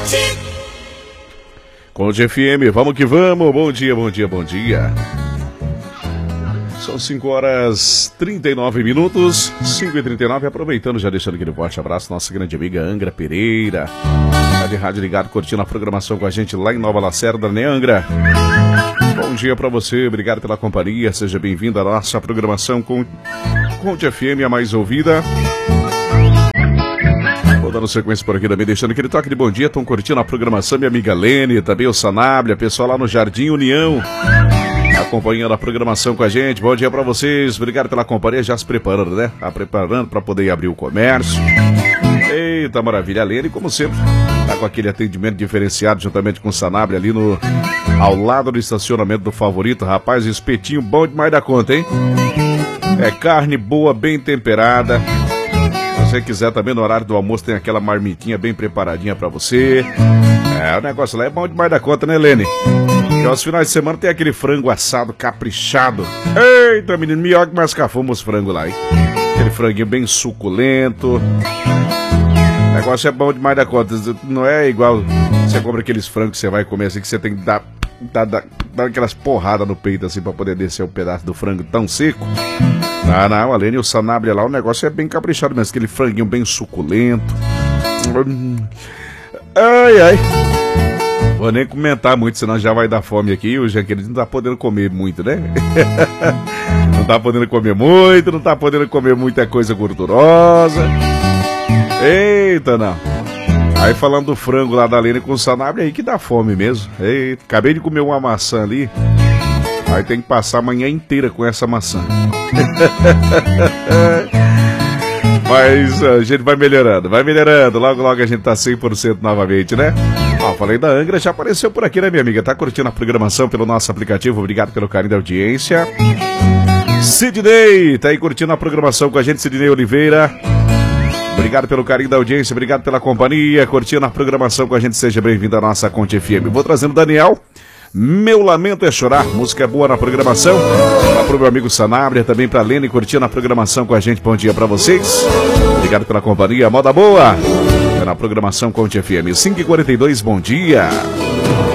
Conte FM, vamos que vamos. Bom dia, bom dia, bom dia. São 5h39, 5h39, aproveitando, já deixando aquele forte abraço, nossa grande amiga Angra Pereira, tá de rádio ligado, curtindo a programação com a gente lá em Nova Lacerda, né, Angra? Bom dia pra você, obrigado pela companhia, seja bem-vindo à nossa programação com Conte FM, a mais ouvida. Vou dando sequência por aqui também, deixando aquele toque de bom dia, estão curtindo a programação, minha amiga Lene, também o Sanabria, pessoal lá no Jardim União, acompanhando a programação com a gente. Bom dia pra vocês, obrigado pela companhia, já se preparando, né? Tá preparando pra poder abrir o comércio. Eita, maravilha, a Lene, como sempre, tá com aquele atendimento diferenciado juntamente com o Sanabria ali ao lado do estacionamento do Favorito. Rapaz, espetinho bom demais da conta, hein? É carne boa, bem temperada. Se você quiser também no horário do almoço tem aquela marmitinha bem preparadinha pra você. O negócio lá é bom demais da conta, né, Lene? E aos finais de semana tem aquele frango assado caprichado. Eita, menino, melhor que mais fomos os frangos lá, hein? Aquele franguinho bem suculento. O negócio é bom demais da conta. Não é igual você compra aqueles frangos que você vai comer assim, que você tem que dar aquelas porradas no peito assim pra poder descer um pedaço do frango tão seco. Não, além do Sanabria lá, o negócio é bem caprichado mesmo, aquele franguinho bem suculento. Ai. Vou nem comentar muito, senão já vai dar fome aqui. O Jaqueline não tá podendo comer muito, né? Não tá podendo comer muito, não tá podendo comer muita coisa gordurosa. Eita, não. Aí falando do frango lá da Lene com o Sanabria, aí que dá fome mesmo. Eita, acabei de comer uma maçã ali. Aí tem que passar a manhã inteira com essa maçã. Mas a gente vai melhorando. Logo, logo a gente tá 100% novamente, né? Falei da Angra, já apareceu por aqui, né, minha amiga? Tá curtindo a programação pelo nosso aplicativo. Obrigado pelo carinho da audiência. Sidney, tá aí curtindo a programação com a gente, Sidney Oliveira. Obrigado pelo carinho da audiência, obrigado pela companhia, curtindo a programação com a gente, seja bem-vindo à nossa Conte FM. Vou trazendo o Daniel, Meu Lamento é Chorar, música boa na programação. Lá pro meu amigo Sanabria, também pra Lene, curtindo a programação com a gente, bom dia pra vocês. Obrigado pela companhia, moda boa. É na programação Conte FM, 5h42, bom dia.